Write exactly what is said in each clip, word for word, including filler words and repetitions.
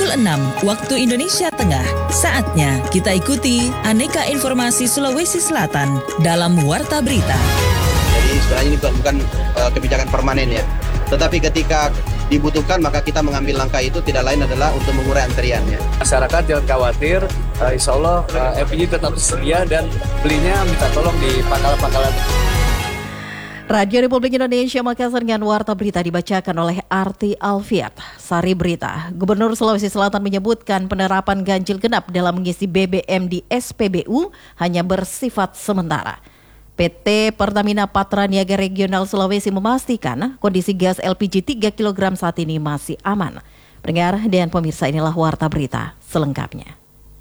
pukul enam waktu Indonesia Tengah. Saatnya kita ikuti aneka informasi Sulawesi Selatan dalam Warta Berita. Jadi sebenarnya ini bukan, bukan uh, kebijakan permanen ya. Tetapi ketika dibutuhkan maka kita mengambil langkah itu tidak lain adalah untuk mengurai antrian ya. Masyarakat jangan khawatir, uh, insya Allah uh, L P G tetap tersedia dan belinya minta tolong di pangkalan-pangkalan. Radio Republik Indonesia Makassar dengan Warta Berita dibacakan oleh Arti Alfiat. Sari Berita, Gubernur Sulawesi Selatan menyebutkan penerapan ganjil genap dalam mengisi B B M di S P B U hanya bersifat sementara. P T Pertamina Patra Niaga Regional Sulawesi memastikan kondisi gas L P G tiga kilogram saat ini masih aman. Pendengar dan pemirsa, inilah Warta Berita selengkapnya.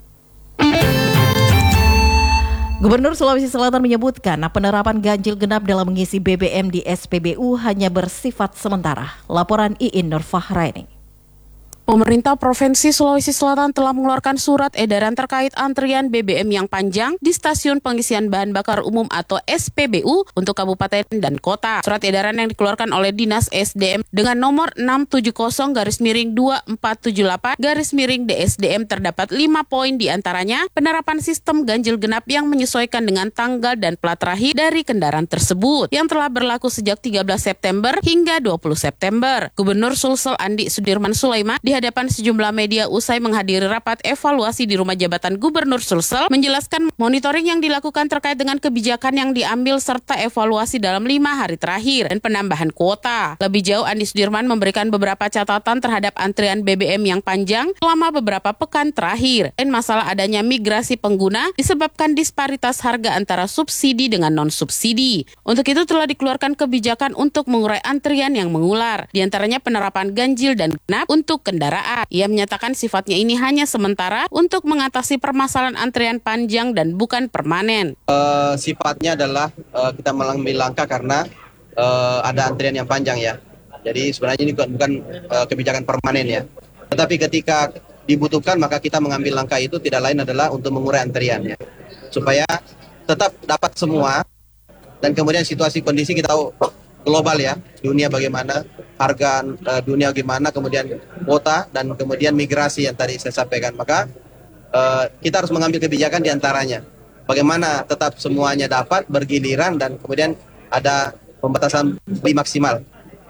Gubernur Sulawesi Selatan menyebutkan penerapan ganjil genap dalam mengisi B B M di S P B U hanya bersifat sementara. Laporan Iin Nurfahraini. Pemerintah Provinsi Sulawesi Selatan telah mengeluarkan surat edaran terkait antrian B B M yang panjang di stasiun pengisian bahan bakar umum atau S P B U untuk kabupaten dan kota. Surat edaran yang dikeluarkan oleh Dinas S D M dengan nomor enam tujuh nol garis miring dua empat tujuh delapan garis miring D S D M terdapat lima poin, di antaranya penerapan sistem ganjil genap yang menyesuaikan dengan tanggal dan plat terakhir dari kendaraan tersebut yang telah berlaku sejak tiga belas September hingga dua puluh September. Gubernur Sulsel Andi Sudirman Sulaiman di hadapan sejumlah media usai menghadiri rapat evaluasi di Rumah Jabatan Gubernur Sulsel menjelaskan monitoring yang dilakukan terkait dengan kebijakan yang diambil serta evaluasi dalam lima hari terakhir dan penambahan kuota. Lebih jauh, Andi Sudirman memberikan beberapa catatan terhadap antrian B B M yang panjang selama beberapa pekan terakhir dan masalah adanya migrasi pengguna disebabkan disparitas harga antara subsidi dengan non-subsidi. Untuk itu telah dikeluarkan kebijakan untuk mengurai antrian yang mengular, di antaranya penerapan ganjil dan genap untuk kendaraan. Ia menyatakan sifatnya ini hanya sementara untuk mengatasi permasalahan antrian panjang dan bukan permanen. Uh, sifatnya adalah uh, kita mengambil langkah karena uh, ada antrian yang panjang ya. Jadi sebenarnya ini bukan, bukan uh, kebijakan permanen ya. Tetapi ketika dibutuhkan maka kita mengambil langkah itu tidak lain adalah untuk mengurai antrian ya. Supaya tetap dapat semua dan kemudian situasi kondisi kita tahu global ya, dunia bagaimana, harga uh, dunia bagaimana, kemudian kuota dan kemudian migrasi yang tadi saya sampaikan. Maka uh, kita harus mengambil kebijakan diantaranya bagaimana tetap semuanya dapat bergiliran dan kemudian ada pembatasan lebih maksimal.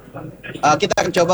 Uh, kita akan coba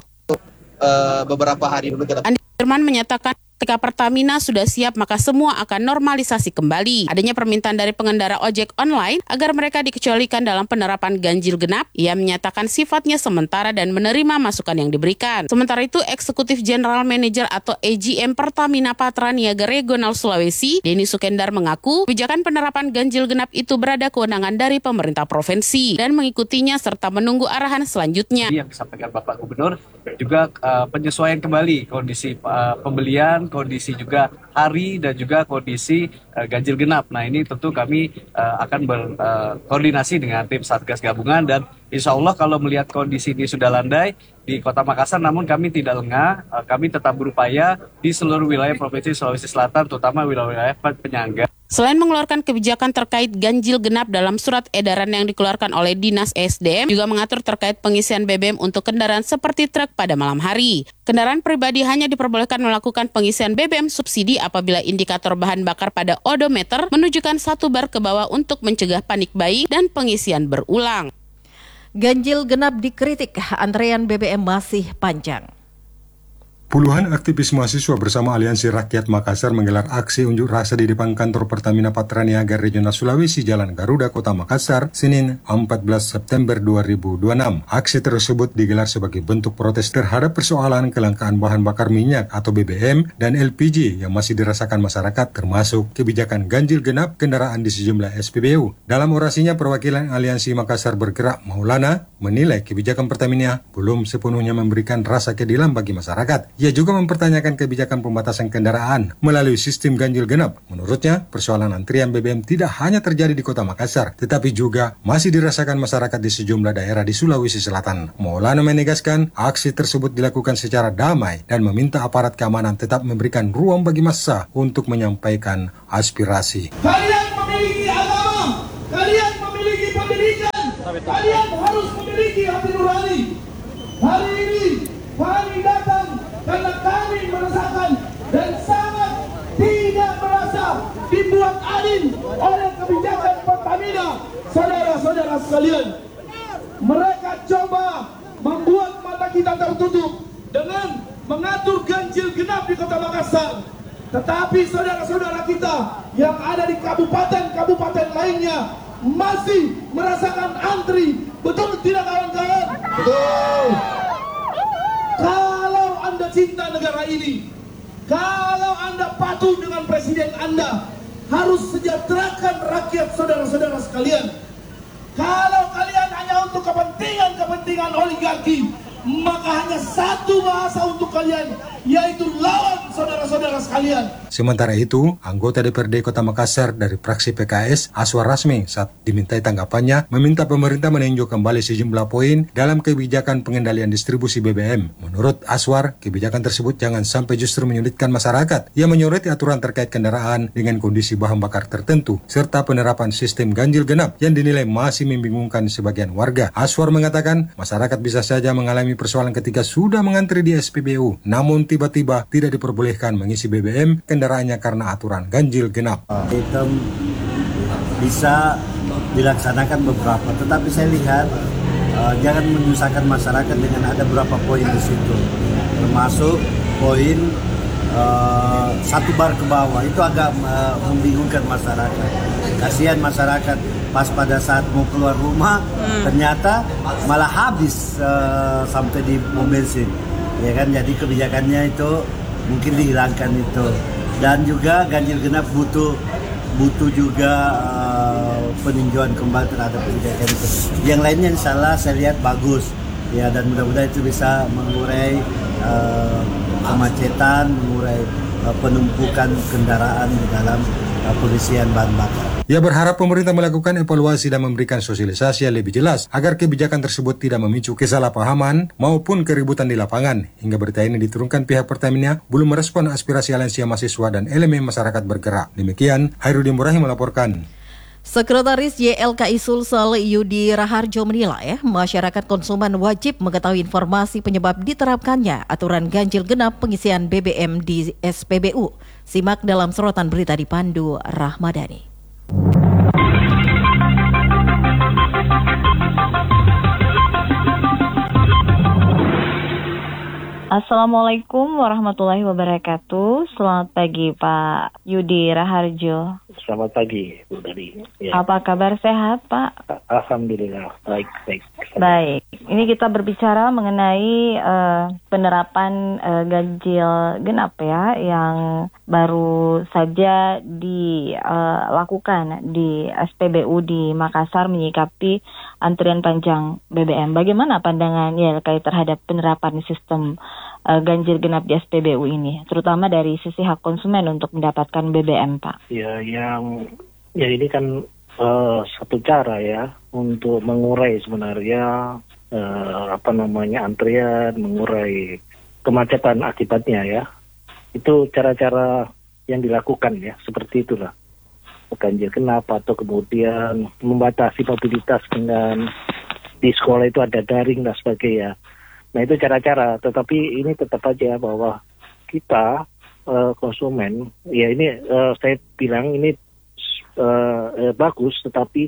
uh, beberapa hari dulu ke depan. Andi Firman menyatakan ketika Pertamina sudah siap maka semua akan normalisasi kembali. Adanya permintaan dari pengendara ojek online agar mereka dikecualikan dalam penerapan ganjil genap. Ia menyatakan sifatnya sementara dan menerima masukan yang diberikan. Sementara itu, Eksekutif General Manager atau E G M Pertamina Patra Niaga Regional Sulawesi, Denny Sukendar mengaku kebijakan penerapan ganjil genap itu berada kewenangan dari pemerintah provinsi dan mengikutinya serta menunggu arahan selanjutnya. Yang disampaikan Bapak Gubernur juga uh, penyesuaian kembali kondisi uh, pembelian, kondisi juga hari dan juga kondisi uh, ganjil genap. Nah, ini tentu kami uh, akan berkoordinasi uh, dengan tim Satgas Gabungan dan insya Allah kalau melihat kondisi ini sudah landai di Kota Makassar, namun kami tidak lengah, uh, kami tetap berupaya di seluruh wilayah Provinsi Sulawesi Selatan, terutama wilayah-wilayah penyangga. Selain mengeluarkan kebijakan terkait ganjil genap dalam surat edaran yang dikeluarkan oleh Dinas S D M, juga mengatur terkait pengisian B B M untuk kendaraan seperti truk pada malam hari. Kendaraan pribadi hanya diperbolehkan melakukan pengisian B B M subsidi apabila indikator bahan bakar pada odometer menunjukkan satu bar ke bawah untuk mencegah panik bayi dan pengisian berulang. Ganjil genap dikritik, antrean B B M masih panjang. Puluhan aktivis mahasiswa bersama Aliansi Rakyat Makassar menggelar aksi unjuk rasa di depan kantor Pertamina Patra Niaga Regional Sulawesi Jalan Garuda, Kota Makassar, Senin empat belas September dua ribu dua puluh enam. Aksi tersebut digelar sebagai bentuk protes terhadap persoalan kelangkaan bahan bakar minyak atau B B M dan L P G yang masih dirasakan masyarakat, termasuk kebijakan ganjil genap kendaraan di sejumlah S P B U. Dalam orasinya, perwakilan Aliansi Makassar Bergerak Maulana menilai kebijakan Pertamina belum sepenuhnya memberikan rasa keadilan bagi masyarakat. Ia juga mempertanyakan kebijakan pembatasan kendaraan melalui sistem ganjil genap. Menurutnya, persoalan antrian B B M tidak hanya terjadi di Kota Makassar, tetapi juga masih dirasakan masyarakat di sejumlah daerah di Sulawesi Selatan. Maulana menegaskan aksi tersebut dilakukan secara damai dan meminta aparat keamanan tetap memberikan ruang bagi massa untuk menyampaikan aspirasi. Kalian memiliki agama, kalian memiliki pendidikan, kalian harus memiliki hati nurani. Hari ini kami datang karena kami merasakan kita dibuat adil oleh kebijakan Pertamina, saudara-saudara sekalian. Mereka coba membuat mata kita tertutup dengan mengatur ganjil genap di Kota Makassar. Tetapi saudara-saudara kita yang ada di kabupaten-kabupaten lainnya masih merasakan antri. Betul tidak kawan-kawan? Betul. Kalau Anda cinta negara ini, kalau Anda patuh dengan presiden Anda, harus sejahterakan rakyat saudara-saudara sekalian. Kalau kalian hanya untuk kepentingan-kepentingan oligarki, maka hanya satu bahasa untuk kalian, yaitu lawan saudara-saudara sekalian. Sementara itu, anggota D P R D Kota Makassar dari fraksi P K S, Aswar Rasmi, saat dimintai tanggapannya, meminta pemerintah meninjau kembali sejumlah poin dalam kebijakan pengendalian distribusi B B M. Menurut Aswar, kebijakan tersebut jangan sampai justru menyulitkan masyarakat. Ia menyoroti aturan terkait kendaraan dengan kondisi bahan bakar tertentu, serta penerapan sistem ganjil genap yang dinilai masih membingungkan sebagian warga. Aswar mengatakan, masyarakat bisa saja mengalami persoalan ketika sudah mengantri di S P B U, namun tiba-tiba tidak diperbolehkan mengisi B B M kendaraannya karena aturan ganjil genap. Itu bisa dilaksanakan beberapa, tetapi saya lihat uh, jangan menyusahkan masyarakat dengan ada beberapa poin di situ, termasuk poin uh, satu bar ke bawah itu agak uh, membingungkan masyarakat. Kasihan masyarakat pas pada saat mau keluar rumah hmm. ternyata malah habis uh, sampai di pom bensin, ya kan? Jadi kebijakannya itu mungkin dihilangkan itu. Dan juga ganjil genap butuh butuh juga uh, peninjauan kembali terhadap kebijakan itu. Yang lainnya insya Allah saya lihat bagus ya, dan mudah-mudahan itu bisa mengurai uh, kemacetan, mengurai uh, penumpukan kendaraan di dalam uh, pengisian bahan bakar. Ia berharap pemerintah melakukan evaluasi dan memberikan sosialisasi yang lebih jelas agar kebijakan tersebut tidak memicu kesalahpahaman maupun keributan di lapangan. Hingga berita ini diturunkan, pihak Pertamina belum merespon aspirasi aliansi mahasiswa dan elemen masyarakat bergerak. Demikian, Hairudin Murahim melaporkan. Sekretaris Y L K I Sulsel Yudi Raharjo menilai masyarakat konsumen wajib mengetahui informasi penyebab diterapkannya aturan ganjil genap pengisian B B M di S P B U. Simak dalam sorotan berita di Pandu Rahmadani. Assalamualaikum warahmatullahi wabarakatuh. Selamat pagi Pak Yudi Raharjo. Selamat pagi Bu Dari. Ya. Apa kabar, sehat Pak? Alhamdulillah, baik baik. Baik. Ini kita berbicara mengenai uh, penerapan uh, ganjil genap ya, yang baru saja dilakukan uh, di S P B U di Makassar menyikapi antrian panjang B B M. Bagaimana pandangan Y L K I terhadap penerapan sistem uh, ganjil genap di S P B U ini, terutama dari sisi hak konsumen untuk mendapatkan B B M, Pak? Ya, yang ya ini kan uh, satu cara ya untuk mengurai sebenarnya uh, apa namanya antrian, mengurai kemacetan akibatnya ya. Itu cara-cara yang dilakukan ya, seperti itulah. Ganjil genap atau kemudian membatasi mobilitas dengan di sekolah itu ada daring dan sebagainya. Nah itu cara-cara, tetapi ini tetap aja bahwa kita uh, konsumen, ya ini uh, saya bilang ini uh, uh, bagus, tetapi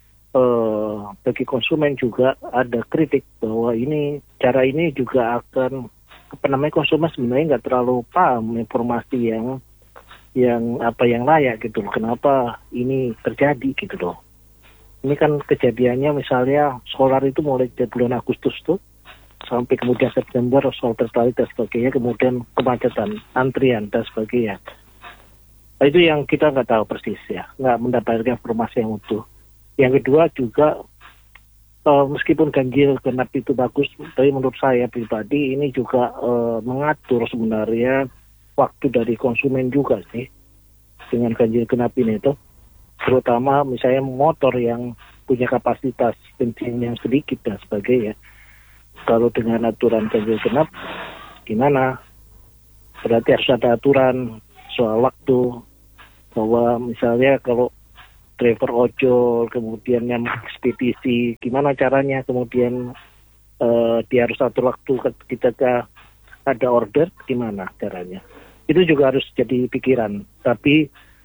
uh, bagi konsumen juga ada kritik bahwa ini cara ini juga akan apa namanya konsumen sebenarnya nggak terlalu paham informasi yang yang apa yang layak gitu loh. Kenapa ini terjadi gitu loh. Ini kan kejadiannya misalnya solar itu mulai dari bulan Agustus tuh sampai kemudian September soal tertarik dan sebagainya, kemudian kemacetan, antrian dan sebagainya. Nah, itu yang kita nggak tahu persis ya, nggak mendapatkan informasi yang utuh. Yang kedua juga uh, meskipun ganjil genap itu bagus, tapi menurut saya pribadi ini juga uh, mengatur sebenarnya waktu dari konsumen juga sih dengan ganjil genap ini itu, terutama misalnya motor yang punya kapasitas bensin yang sedikit dan sebagainya. Kalau dengan aturan ganjil genap gimana? Berarti harus ada aturan soal waktu, bahwa misalnya kalau driver ojol kemudian yang ekspedisi gimana caranya, kemudian uh, dia harus atur waktu ketika ada order gimana caranya. Itu juga harus jadi pikiran. Tapi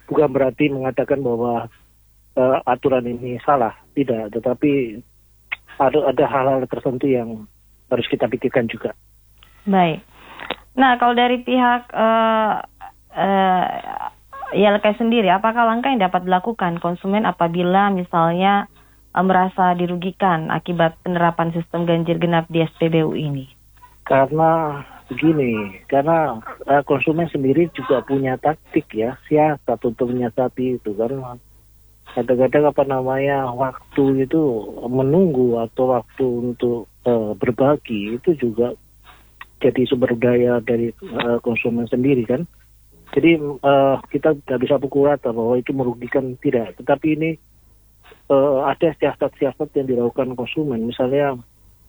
bukan berarti mengatakan bahwa uh, aturan ini salah, tidak. Tetapi ada ada hal-hal tertentu yang harus kita pikirkan juga. Baik. Nah, kalau dari pihak uh, uh, Y L K I sendiri, apakah langkah yang dapat dilakukan konsumen apabila misalnya uh, merasa dirugikan akibat penerapan sistem ganjil genap di S P B U ini? Karena begini, karena uh, konsumen sendiri juga punya taktik ya, siasat untuk menyiasati itu. Karena kadang-kadang apa namanya waktu itu menunggu atau waktu untuk uh, berbagi itu juga jadi sumber daya dari uh, konsumen sendiri kan. Jadi uh, kita tidak bisa pukul rata bahwa itu merugikan, tidak. Tetapi ini uh, ada siasat-siasat yang dilakukan konsumen. Misalnya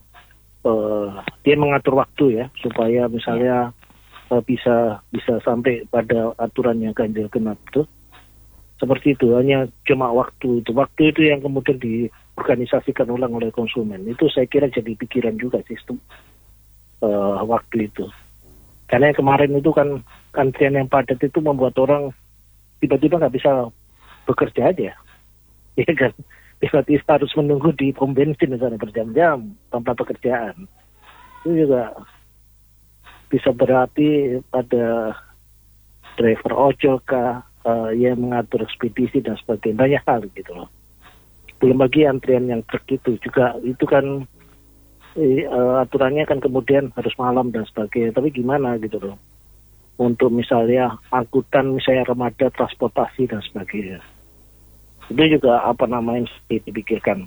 uh, dia mengatur waktu ya supaya misalnya uh, bisa bisa sampai pada aturan yang ganjil genap itu. Seperti itu, hanya cuma waktu itu. Waktu itu yang kemudian diorganisasikan ulang oleh konsumen. Itu saya kira jadi pikiran juga sistem uh, waktu itu. Karena yang kemarin itu kan antrian yang padat itu membuat orang tiba-tiba nggak bisa bekerja aja. Ya kan? Tiba-tiba harus menunggu di pom bensin misalnya berjam-jam tanpa pekerjaan. Itu juga bisa berarti pada driver ojol kah, uh, yang mengatur ekspedisi dan sebagainya, banyak hal gitu loh. Belum lagi antrian yang truk itu juga, itu kan uh, aturannya kan kemudian harus malam dan sebagainya. Tapi gimana gitu loh, untuk misalnya angkutan misalnya remaja, transportasi dan sebagainya, itu juga apa namanya dipikirkan.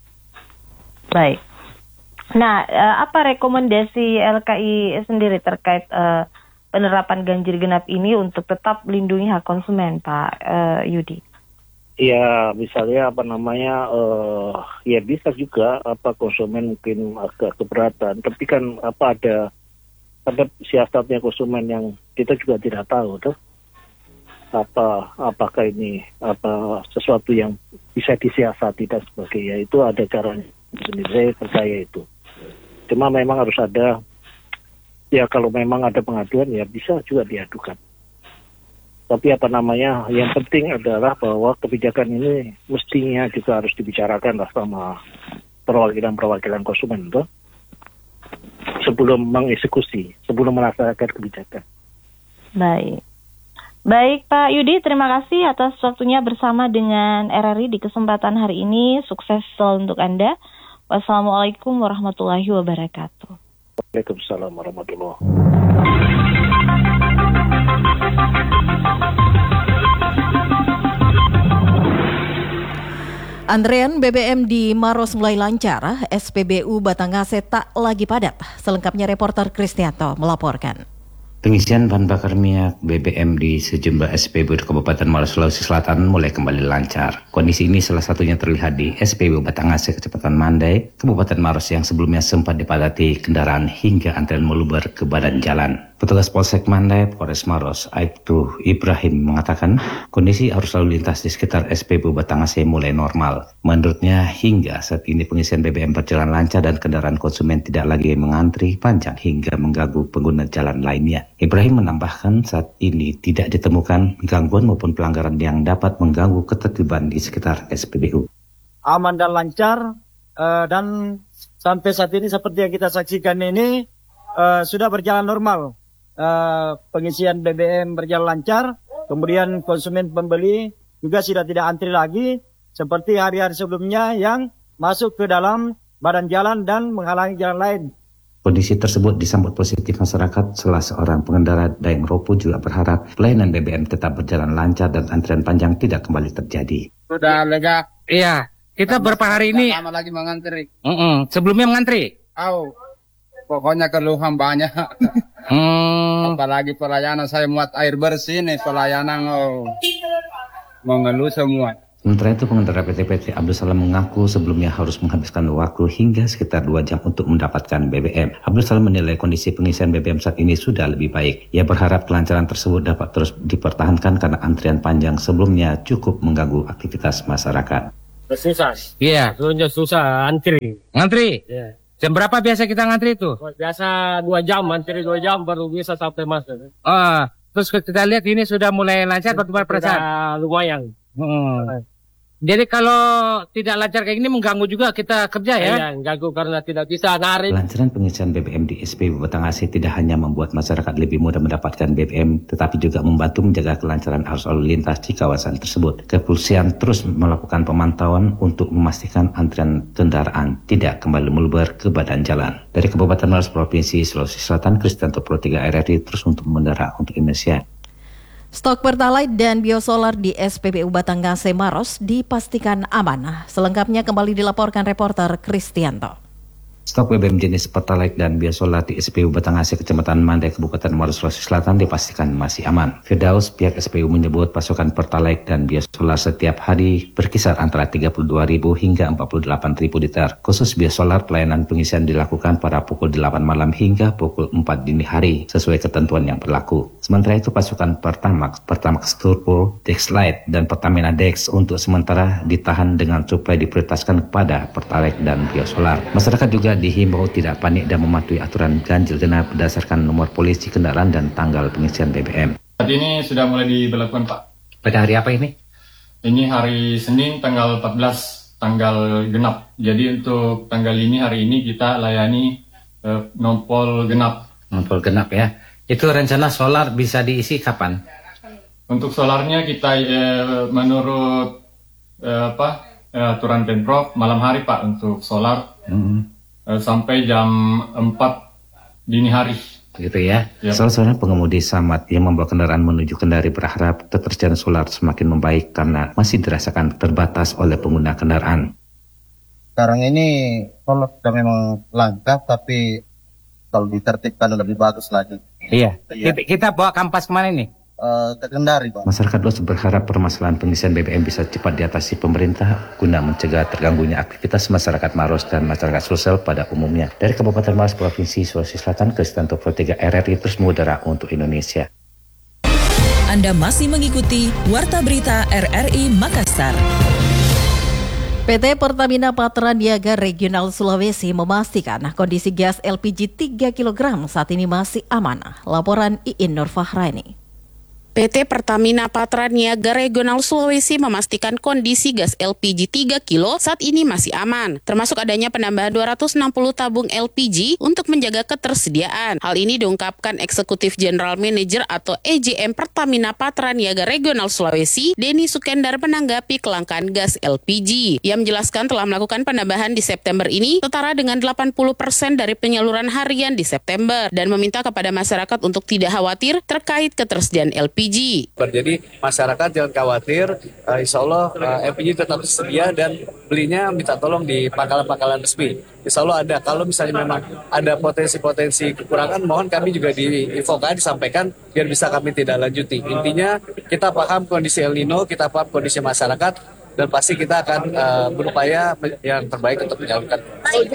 Baik. Nah, uh, apa rekomendasi L K I sendiri terkait uh, penerapan ganjil genap ini untuk tetap melindungi hak konsumen, Pak uh, Yudi? Ya, misalnya apa namanya, uh, ya bisa juga apa konsumen mungkin agak keberatan, tapi kan apa ada ada siasatnya konsumen yang kita juga tidak tahu tuh. Apa apakah ini apa sesuatu yang bisa disiasati dan sebagainya, itu ada caranya sendiri, saya percaya itu. Cuma memang harus ada, ya kalau memang ada pengaduan ya bisa juga diadukan. Tapi apa namanya, yang penting adalah bahwa kebijakan ini mestinya juga harus dibicarakan lah sama perwakilan-perwakilan konsumen tuh, sebelum mengeksekusi, sebelum melaksanakan kebijakan. Baik. Baik Pak Yudi, terima kasih atas waktunya bersama dengan R R I di kesempatan hari ini. Sukses selalu untuk Anda. Wassalamualaikum warahmatullahi wabarakatuh. Waalaikumsalam warahmatullahi wabarakatuh. Antrean B B M di Maros mulai lancar, S P B U Batanghase tak lagi padat. Selengkapnya reporter Kristianto melaporkan. Pengisian bahan bakar minyak B B M di sejumlah S P B U di Kabupaten Maros, Sulawesi Selatan mulai kembali lancar. Kondisi ini salah satunya terlihat di S P B U Batanghase, Kecamatan Mandai, Kabupaten Maros yang sebelumnya sempat dipadati kendaraan hingga antrian meluber ke badan jalan. Petugas Polsek Mandai, Polres Maros, Aibtu Ibrahim mengatakan kondisi arus lalu lintas di sekitar S P B U Batanghase mulai normal. Menurutnya hingga saat ini pengisian B B M berjalan lancar dan kendaraan konsumen tidak lagi mengantri panjang hingga mengganggu pengguna jalan lainnya. Ibrahim menambahkan saat ini tidak ditemukan gangguan maupun pelanggaran yang dapat mengganggu ketertiban di sekitar S P B U. Aman dan lancar, uh, dan sampai saat ini seperti yang kita saksikan ini uh, sudah berjalan normal. Uh, pengisian B B M berjalan lancar, kemudian konsumen pembeli juga sudah tidak antri lagi seperti hari-hari sebelumnya yang masuk ke dalam badan jalan dan menghalangi jalan lain. Kondisi tersebut disambut positif masyarakat. Salah seorang pengendara Daeng Ropo juga berharap pelayanan B B M tetap berjalan lancar dan antrian panjang tidak kembali terjadi. Sudah lega. Iya, kita berapa hari ini? Lama lagi mengantri. Uh-uh. Sebelumnya mengantri? Oh, pokoknya keluhan banyak. Hmm. Apalagi pelayanan, saya muat air bersih nih pelayanan, oh, mengeluh semua. Sementara itu pengendara P T P T Abdul Salam mengaku sebelumnya harus menghabiskan waktu hingga sekitar dua jam untuk mendapatkan B B M. Abdul Salam menilai kondisi pengisian B B M saat ini sudah lebih baik. Ia berharap kelancaran tersebut dapat terus dipertahankan karena antrian panjang sebelumnya cukup mengganggu aktivitas masyarakat. Susah. Iya. Sebenarnya susah antri. Ngantri? Iya. Jam berapa biasa kita ngantri itu? Biasa dua jam, antri dua jam baru bisa sampai masuk. Ah, Terus kita lihat ini sudah mulai lancar, bagaimana perasaan? Sudah lumayan. Hmm. Jadi kalau tidak lancar kayak gini mengganggu juga kita kerja ya? Iya, ganggu karena tidak bisa narik. Kelancaran pengisian B B M di S P B U Batanghase tidak hanya membuat masyarakat lebih mudah mendapatkan B B M, tetapi juga membantu menjaga kelancaran arus lalu lintas di kawasan tersebut. Kepolisian terus melakukan pemantauan untuk memastikan antrian kendaraan tidak kembali meluber ke badan jalan. Dari Kabupaten Maros, Provinsi Sulawesi Selatan, Kristianto Pro tiga R R I terus untuk mendara untuk Indonesia. Stok Pertalite dan biosolar di S P B U Batanghase Maros dipastikan aman. Selengkapnya kembali dilaporkan reporter Kristianto. Stok B B M jenis Pertalite dan biosolar di S P B U Batanghase Kecamatan Mandai, Kabupaten Maros, Sulawesi Selatan dipastikan masih aman. Firdaus, pihak S P B U menyebut pasokan Pertalite dan biosolar setiap hari berkisar antara tiga puluh dua ribu hingga empat puluh delapan ribu liter. Khusus biosolar, pelayanan pengisian dilakukan pada pukul delapan malam hingga pukul empat dini hari sesuai ketentuan yang berlaku. Sementara itu pasokan Pertamax, Pertamax Turbo, Dexlite, dan Pertamina Dex untuk sementara ditahan dengan suplai diprioritaskan kepada Pertalite dan biosolar. Masyarakat juga dihimbau tidak panik dan mematuhi aturan ganjil genap berdasarkan nomor polisi kendaraan dan tanggal pengisian B B M. Saat ini sudah mulai diberlakukan, Pak. Pada hari apa ini? Ini hari Senin tanggal empat belas, tanggal genap. Jadi untuk tanggal ini, hari ini kita layani eh, nompol genap. Nompol genap ya. Itu rencana solar bisa diisi kapan? Untuk solarnya kita eh, menurut eh, apa eh, aturan Pemprov malam hari, Pak, untuk solar. Hmm. Sampai jam empat dini hari. Gitu ya. Ya. Salah seorang pengemudi Samad yang membawa kendaraan menuju Kendari berharap ketersediaan solar semakin membaik karena masih dirasakan terbatas oleh pengguna kendaraan. Sekarang ini solar sudah memang langka, tapi kalau ditertibkan lebih bagus lagi. Iya. Ya. Kita, kita bawa kampas kemana ini? Uh, ke Kendari, Pak. Masyarakat luas berharap permasalahan pengisian B B M bisa cepat diatasi pemerintah guna mencegah terganggunya aktivitas masyarakat Maros dan masyarakat sosial pada umumnya. Dari Kabupaten Maros, Provinsi Sulawesi Selatan, Kristianto Pro tiga R R I terus mengudara untuk Indonesia. Anda masih mengikuti Warta Berita R R I Makassar. P T Pertamina Patraniaga Regional Sulawesi memastikan kondisi gas L P G tiga kilogram saat ini masih aman. Laporan Iin Nurfahrani. P T Pertamina Patraniaga Regional Sulawesi memastikan kondisi gas L P G tiga kilo saat ini masih aman, termasuk adanya penambahan dua ratus enam puluh tabung L P G untuk menjaga ketersediaan. Hal ini diungkapkan Eksekutif General Manager atau E J M Pertamina Patraniaga Regional Sulawesi, Denny Sukendar, menanggapi kelangkaan gas L P G. Ia menjelaskan telah melakukan penambahan di September ini setara dengan delapan puluh persen dari penyaluran harian di September dan meminta kepada masyarakat untuk tidak khawatir terkait ketersediaan L P G. Jadi masyarakat jangan khawatir, uh, insya Allah uh, L P G tetap tersedia dan belinya minta tolong di pangkalan-pangkalan resmi. Insya Allah ada, kalau misalnya memang ada potensi-potensi kekurangan, mohon kami juga diinfokan, disampaikan biar bisa kami tidak lanjuti. Intinya kita paham kondisi El Nino, kita paham kondisi masyarakat, dan pasti kita akan uh, berupaya yang terbaik untuk menyalurkan.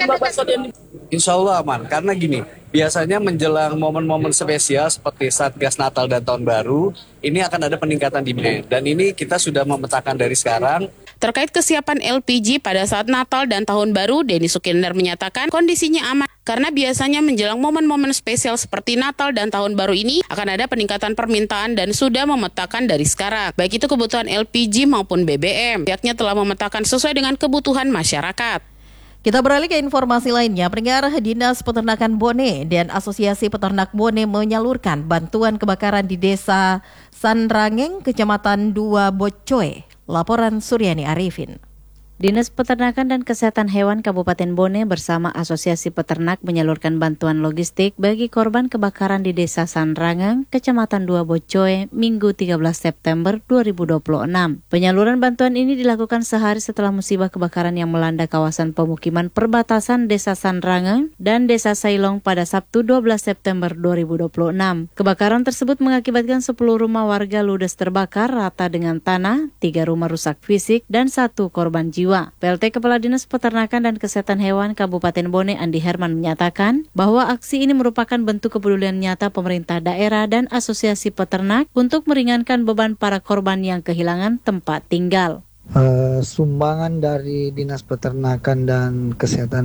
Insya Allah aman, karena gini, biasanya menjelang momen-momen spesial seperti saat gas Natal dan Tahun Baru, ini akan ada peningkatan demand. Dan ini kita sudah memetakan dari sekarang. Terkait kesiapan L P G pada saat Natal dan Tahun Baru, Denny Sukendar menyatakan kondisinya aman. Karena biasanya menjelang momen-momen spesial seperti Natal dan Tahun Baru ini akan ada peningkatan permintaan dan sudah memetakan dari sekarang. Baik itu kebutuhan L P G maupun B B M. Pihaknya telah memetakan sesuai dengan kebutuhan masyarakat. Kita beralih ke informasi lainnya. Pendengar, Dinas Peternakan Bone dan Asosiasi Peternak Bone menyalurkan bantuan kebakaran di Desa Sanrangeng, Kecamatan Dua Bocoe. Laporan Suryani Arifin. Dinas Peternakan dan Kesehatan Hewan Kabupaten Bone bersama Asosiasi Peternak menyalurkan bantuan logistik bagi korban kebakaran di Desa Sanrangang, Kecamatan Dua Bocoe, Minggu tiga belas September dua ribu dua puluh enam. Penyaluran bantuan ini dilakukan sehari setelah musibah kebakaran yang melanda kawasan pemukiman perbatasan Desa Sanrangang dan Desa Sailong pada Sabtu dua belas September dua ribu dua puluh enam. Kebakaran tersebut mengakibatkan sepuluh rumah warga ludes terbakar rata dengan tanah, tiga rumah rusak fisik, dan satu korban jiwa. P L T Kepala Dinas Peternakan dan Kesehatan Hewan Kabupaten Bone Andi Herman menyatakan bahwa aksi ini merupakan bentuk kepedulian nyata pemerintah daerah dan asosiasi peternak untuk meringankan beban para korban yang kehilangan tempat tinggal. Uh, sumbangan dari Dinas Peternakan dan Kesehatan